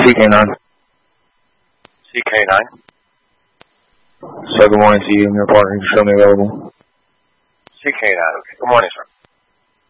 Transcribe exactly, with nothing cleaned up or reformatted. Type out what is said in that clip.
C K nine. C K nine. So good morning to you and your partner. Show me available. C K nine. Okay. Good morning, sir.